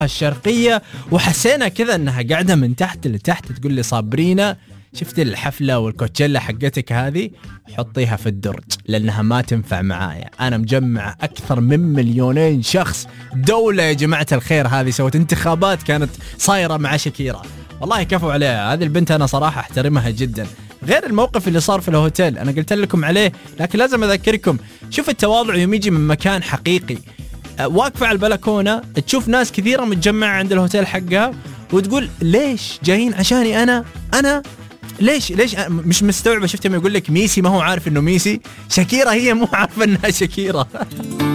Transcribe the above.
الشرقية، وحسينا كذا أنها قاعدة من تحت لتحت تقول لي صابرينا شفت الحفلة والكوتشيلا حقتك هذه حطيها في الدرج لأنها ما تنفع معايا. أنا مجمع أكثر من 2,000,000 شخص. دولة يا جماعة الخير هذه سوت انتخابات كانت صايرة مع شاكيرا، والله كفوا عليها. هذه البنت أنا صراحة احترمها جدا. غير الموقف اللي صار في الهوتيل أنا قلت لكم عليه، لكن لازم أذكركم شوف التواضع يوم يجي من مكان حقيقي. واقفة على البلكونة تشوف ناس كثيرة متجمعة عند الهوتيل حقها وتقول ليش جايين عشاني أنا ليش مش مستوعبة. شفت يوم يقول لك ميسي ما هو عارف إنه ميسي، شاكيرا هي مو عارفة إنها شاكيرا.